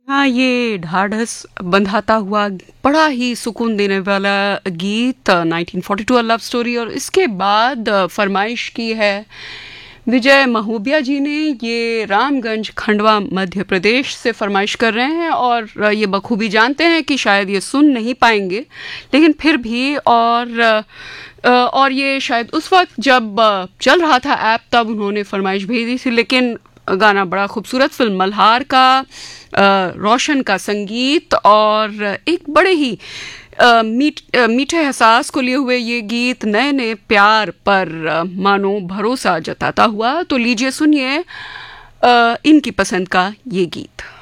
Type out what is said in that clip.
हाँ, ये ढाढ़स बंधाता हुआ बड़ा ही सुकून देने वाला गीत 1942 लव स्टोरी। और इसके बाद फरमाइश की है विजय महोबिया जी ने। ये रामगंज खंडवा मध्य प्रदेश से फरमाइश कर रहे हैं और ये बखूबी जानते हैं कि शायद ये सुन नहीं पाएंगे, लेकिन फिर भी और ये शायद उस वक्त जब चल रहा था ऐप तब उन्होंने फरमाइश भेजी थी। लेकिन गाना बड़ा खूबसूरत, फिल्म मल्हार का रोशन का संगीत और एक बड़े ही मीठे एहसास को लिए हुए ये गीत नए नए प्यार पर मानो भरोसा जताता हुआ। तो लीजिए सुनिए इनकी पसंद का ये गीत।